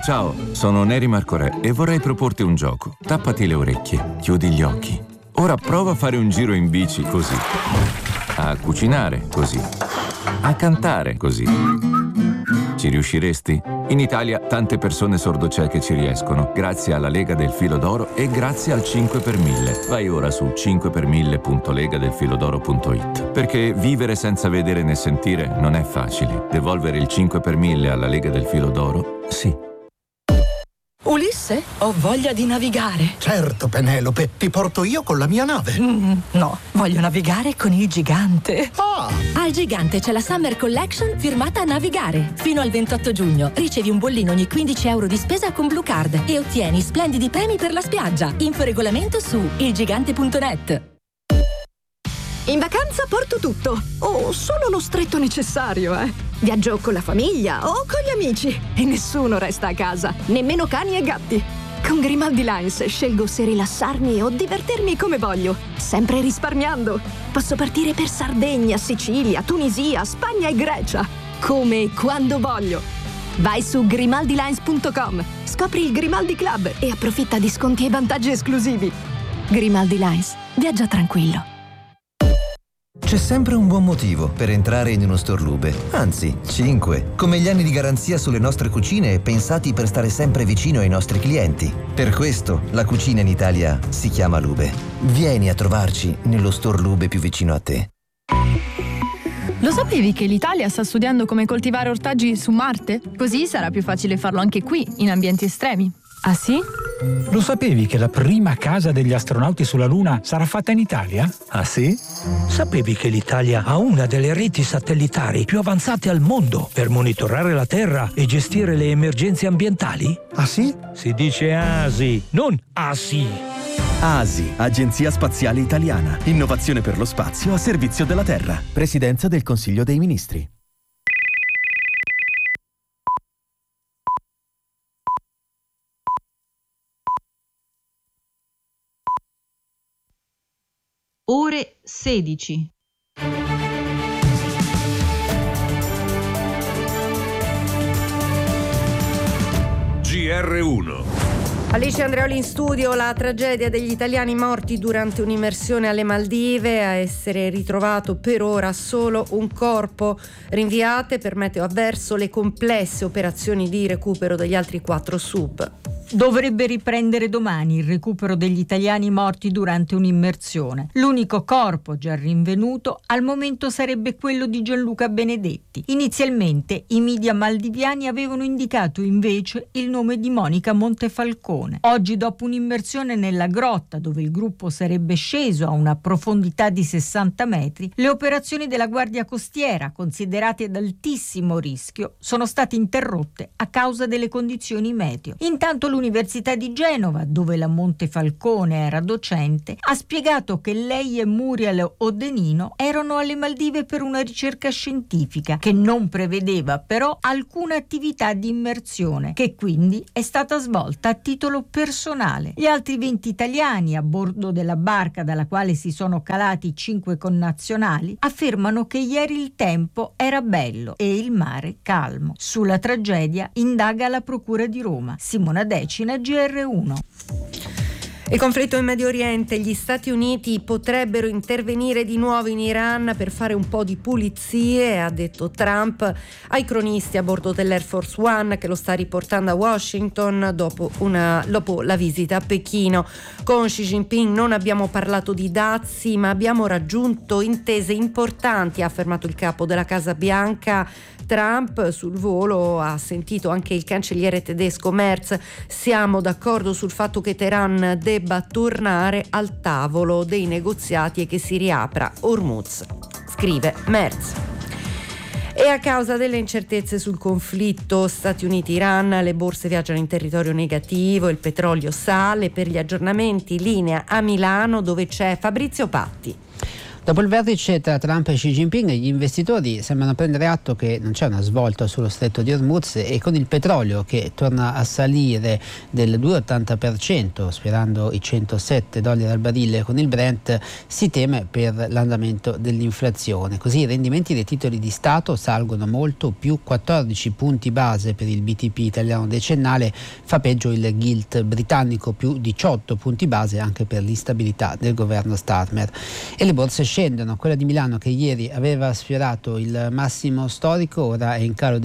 Ciao, sono Neri Marcorè e vorrei proporti un gioco. Tappati le orecchie, chiudi gli occhi. Ora prova a fare un giro in bici così. A cucinare così. A cantare così. Ci riusciresti? In Italia tante persone sordocieche ci riescono, grazie alla Lega del Filo d'Oro e grazie al 5 per 1000. Vai ora su 5per1000.legadelfilodoro.it. Perché vivere senza vedere né sentire non è facile. Devolvere il 5 per 1000 alla Lega del Filo d'Oro, sì. Ulisse, ho voglia di navigare. Certo, Penelope, ti porto io con la mia nave. No, voglio navigare con il Gigante. Al Gigante c'è la Summer Collection firmata a Navigare. Fino al 28 giugno ricevi un bollino ogni 15 euro di spesa con Blue Card e ottieni splendidi premi per la spiaggia. Info regolamento su ilgigante.net. In vacanza porto tutto, o solo lo stretto necessario, Viaggio con la famiglia o con gli amici e nessuno resta a casa, nemmeno cani e gatti. Con Grimaldi Lines scelgo se rilassarmi o divertirmi come voglio, sempre risparmiando. Posso partire per Sardegna, Sicilia, Tunisia, Spagna e Grecia, come e quando voglio. Vai su grimaldilines.com, scopri il Grimaldi Club e approfitta di sconti e vantaggi esclusivi. Grimaldi Lines, viaggia tranquillo. C'è sempre un buon motivo per entrare in uno store Lube, anzi 5, come gli anni di garanzia sulle nostre cucine pensati per stare sempre vicino ai nostri clienti. Per questo la cucina in Italia si chiama Lube. Vieni a trovarci nello store Lube più vicino a te. Lo sapevi che l'Italia sta studiando come coltivare ortaggi su Marte? Così sarà più facile farlo anche qui, in ambienti estremi. Ah sì? Lo sapevi che la prima casa degli astronauti sulla Luna sarà fatta in Italia? Ah sì? Sapevi che l'Italia ha una delle reti satellitari più avanzate al mondo per monitorare la Terra e gestire le emergenze ambientali? Ah sì? Si dice ASI, non ASI. ASI, Agenzia Spaziale Italiana. Innovazione per lo spazio a servizio della Terra. Presidenza del Consiglio dei Ministri. Ore 16. GR1. Alice Andreoli in studio. La tragedia degli italiani morti durante un'immersione alle Maldive, a essere ritrovato per ora solo un corpo. Rinviate per meteo avverso le complesse operazioni di recupero degli altri 4 sub. Dovrebbe riprendere domani il recupero degli italiani morti durante un'immersione. L'unico corpo già rinvenuto al momento sarebbe quello di Gianluca Benedetti. Inizialmente i media maldiviani avevano indicato invece il nome di Monica Montefalcone. Oggi, dopo un'immersione nella grotta dove il gruppo sarebbe sceso a una profondità di 60 metri, le operazioni della Guardia Costiera, considerate ad altissimo rischio, sono state interrotte a causa delle condizioni meteo. Intanto l'Università di Genova, dove la Montefalcone era docente, ha spiegato che lei e Muriel Odenino erano alle Maldive per una ricerca scientifica che non prevedeva però alcuna attività di immersione, che quindi è stata svolta a titolo personale. Gli altri 20 italiani a bordo della barca dalla quale si sono calati 5 connazionali affermano che ieri il tempo era bello e il mare calmo. Sulla tragedia indaga la Procura di Roma. Simona Decina, GR1. Il conflitto in Medio Oriente. Gli Stati Uniti potrebbero intervenire di nuovo in Iran per fare un po' di pulizie, ha detto Trump ai cronisti a bordo dell'Air Force One, che lo sta riportando a Washington dopo la visita a Pechino. Con Xi Jinping non abbiamo parlato di dazi, ma abbiamo raggiunto intese importanti, ha affermato il capo della Casa Bianca. Trump sul volo ha sentito anche il cancelliere tedesco Merz. Siamo d'accordo sul fatto che Teheran debba tornare al tavolo dei negoziati e che si riapra Hormuz, scrive Merz. E a causa delle incertezze sul conflitto Stati Uniti-Iran, le borse viaggiano in territorio negativo, il petrolio sale. Per gli aggiornamenti linea a Milano, dove c'è Fabrizio Patti. Dopo il vertice tra Trump e Xi Jinping, gli investitori sembrano prendere atto che non c'è una svolta sullo stretto di Hormuz e con il petrolio che torna a salire del 2,80%, sfiorando i $107 al barile con il Brent, si teme per l'andamento dell'inflazione. Così i rendimenti dei titoli di Stato salgono molto, più 14 punti base per il BTP italiano decennale, fa peggio il gilt britannico, più 18 punti base anche per l'instabilità del governo Starmer. E le borse scendono, quella di Milano che ieri aveva sfiorato il massimo storico ora è in calo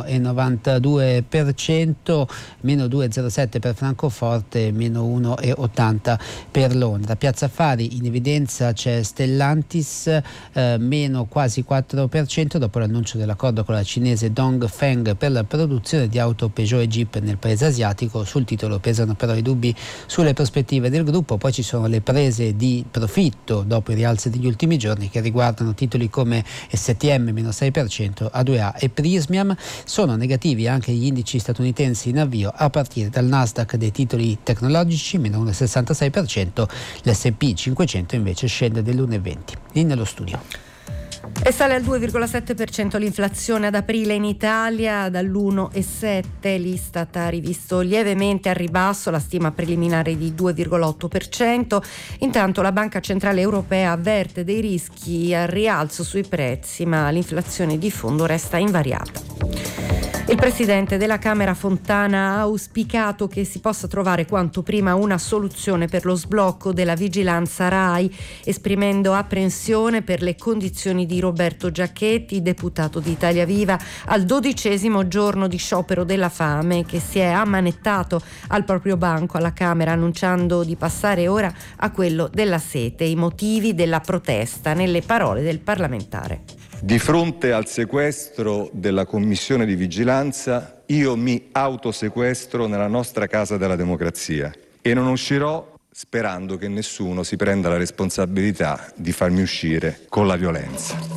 dell'1,92%, meno 2,07 per Francoforte, meno 1,80 per Londra. Piazza Affari in evidenza c'è Stellantis, meno quasi 4% dopo l'annuncio dell'accordo con la cinese Dongfeng per la produzione di auto Peugeot e Jeep nel paese asiatico. Sul titolo pesano però i dubbi sulle prospettive del gruppo, poi ci sono le prese di profitto dopo i rialzi degli ultimi giorni che riguardano titoli come STM meno 6%, A2A e Prysmian. Sono negativi anche gli indici statunitensi in avvio a partire dal Nasdaq dei titoli tecnologici meno 1,66%, l'S&P 500 invece scende dell'1,20%. Lì nello studio. E sale al 2,7% l'inflazione ad aprile in Italia, dall'1,7%. L'Istat ha rivisto lievemente a ribasso la stima preliminare di 2,8%. Intanto la Banca Centrale Europea avverte dei rischi al rialzo sui prezzi, ma l'inflazione di fondo resta invariata. Il presidente della Camera Fontana ha auspicato che si possa trovare quanto prima una soluzione per lo sblocco della vigilanza RAI, esprimendo apprensione per le condizioni di Roberto Giachetti, deputato di Italia Viva, al 12° giorno di sciopero della fame, che si è ammanettato al proprio banco alla Camera, annunciando di passare ora a quello della sete. I motivi della protesta nelle parole del parlamentare. Di fronte al sequestro della Commissione di vigilanza, io mi autosequestro nella nostra casa della democrazia e non uscirò sperando che nessuno si prenda la responsabilità di farmi uscire con la violenza.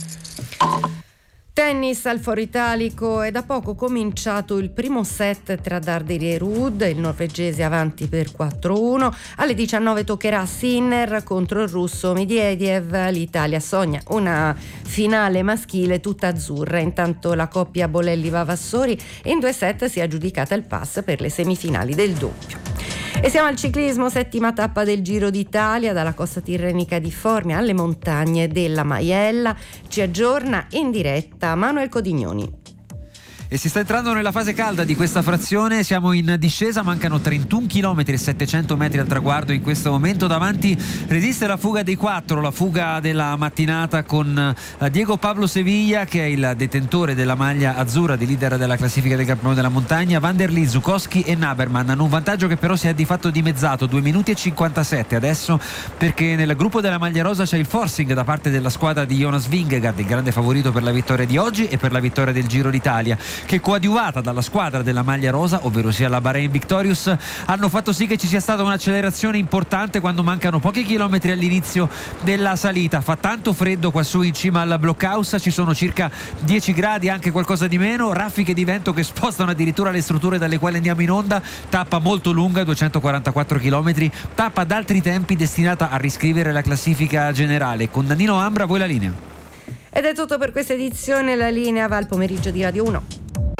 Tennis al Foro Italico, è da poco cominciato il primo set tra Darderi e Ruud, il norvegese avanti per 4-1. Alle 19 toccherà Sinner contro il russo Medvedev. L'Italia sogna una finale maschile tutta azzurra. Intanto la coppia Bolelli-Vavassori in 2 set si è aggiudicata il pass per le semifinali del doppio. E siamo al ciclismo, 7ª tappa del Giro d'Italia, dalla costa tirrenica di Formia alle montagne della Maiella. Ci aggiorna in diretta Manuel Codignoni. E si sta entrando nella fase calda di questa frazione, siamo in discesa, mancano 31 km e 700 metri al traguardo in questo momento. Davanti resiste la fuga dei 4, la fuga della mattinata con Diego Pablo Sevilla, che è il detentore della maglia azzurra di leader della classifica del Campionato della Montagna. Van der Lee, Zukowski e Naberman hanno un vantaggio che però si è di fatto dimezzato, 2 minuti e 57 adesso, perché nel gruppo della maglia rosa c'è il forcing da parte della squadra di Jonas Vingegaard, il grande favorito per la vittoria di oggi e per la vittoria del Giro d'Italia, che coadiuvata dalla squadra della maglia rosa, ovvero sia la Bahrain Victorious, hanno fatto sì che ci sia stata un'accelerazione importante quando mancano pochi chilometri all'inizio della salita. Fa tanto freddo quassù in cima al blockhouse, ci sono circa 10 gradi, anche qualcosa di meno, raffiche di vento che spostano addirittura le strutture dalle quali andiamo in onda. Tappa molto lunga, 244 km, tappa ad altri tempi destinata a riscrivere la classifica generale. Con Danilo Ambra, voi la linea. Ed è tutto per questa edizione, la linea va al pomeriggio di Radio 1.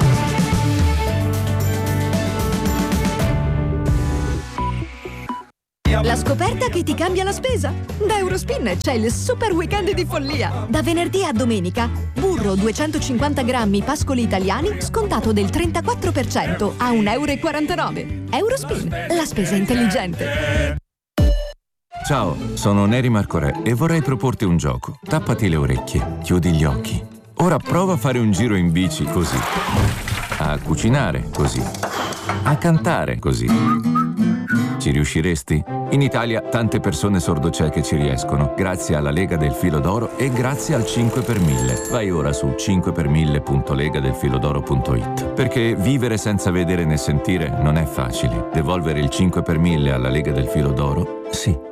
La scoperta che ti cambia la spesa? Da Eurospin c'è il super weekend di follia. Da venerdì a domenica, burro 250 grammi pascoli italiani scontato del 34% a €1,49. Eurospin, la spesa intelligente. Ciao, sono Neri Marco Re e vorrei proporti un gioco. Tappati le orecchie, chiudi gli occhi. Ora prova a fare un giro in bici così. A cucinare così. A cantare così. Ci riusciresti? In Italia tante persone sordocieche ci riescono, grazie alla Lega del Filo d'Oro e grazie al 5 per 1000. Vai ora su 5per1000.legadelfilodoro.it, perché vivere senza vedere né sentire non è facile. Devolvere il 5 per 1000 alla Lega del Filo d'Oro? Sì.